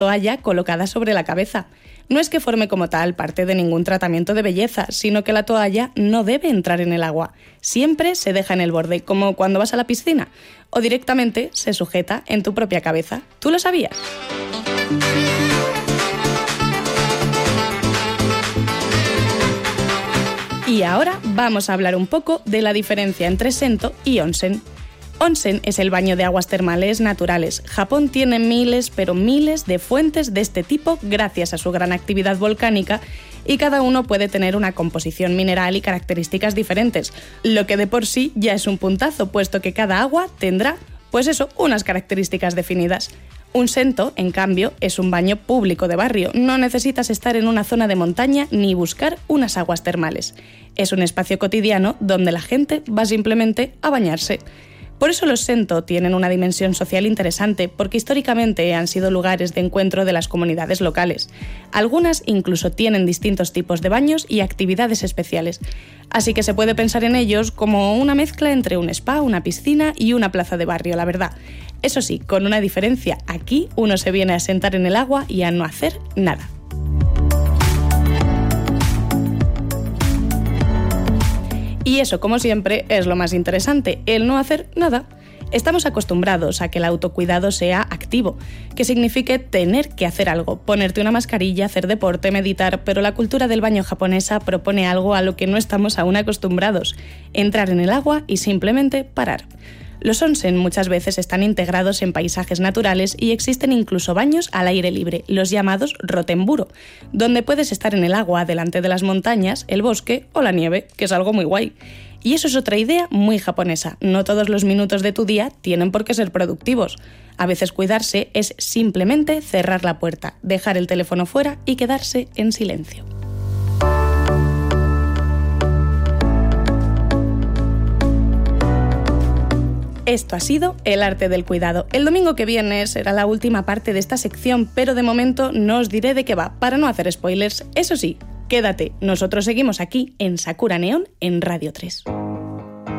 toalla colocada sobre la cabeza. No es que forme como tal parte de ningún tratamiento de belleza, sino que la toalla no debe entrar en el agua. Siempre se deja en el borde, como cuando vas a la piscina, o directamente se sujeta en tu propia cabeza. ¿Tú lo sabías? Y ahora vamos a hablar un poco de la diferencia entre sento y onsen. Onsen es el baño de aguas termales naturales. Japón tiene miles, pero miles de fuentes de este tipo gracias a su gran actividad volcánica y cada uno puede tener una composición mineral y características diferentes, lo que de por sí ya es un puntazo, puesto que cada agua tendrá, unas características definidas. Un sento, en cambio, es un baño público de barrio. No necesitas estar en una zona de montaña ni buscar unas aguas termales. Es un espacio cotidiano donde la gente va simplemente a bañarse. Por eso los sento tienen una dimensión social interesante, porque históricamente han sido lugares de encuentro de las comunidades locales. Algunas incluso tienen distintos tipos de baños y actividades especiales. Así que se puede pensar en ellos como una mezcla entre un spa, una piscina y una plaza de barrio, la verdad. Eso sí, con una diferencia. Aquí uno se viene a sentar en el agua y a no hacer nada. Y eso, como siempre, es lo más interesante, el no hacer nada. Estamos acostumbrados a que el autocuidado sea activo, que signifique tener que hacer algo, ponerte una mascarilla, hacer deporte, meditar, pero la cultura del baño japonesa propone algo a lo que no estamos aún acostumbrados: entrar en el agua y simplemente parar. Los onsen muchas veces están integrados en paisajes naturales y existen incluso baños al aire libre, los llamados rotenburo, donde puedes estar en el agua delante de las montañas, el bosque o la nieve, que es algo muy guay. Y eso es otra idea muy japonesa. No todos los minutos de tu día tienen por qué ser productivos. A veces cuidarse es simplemente cerrar la puerta, dejar el teléfono fuera y quedarse en silencio. Esto ha sido El arte del cuidado. El domingo que viene será la última parte de esta sección, pero de momento no os diré de qué va, para no hacer spoilers. Eso sí, quédate, nosotros seguimos aquí en Sakura Neon en Radio 3.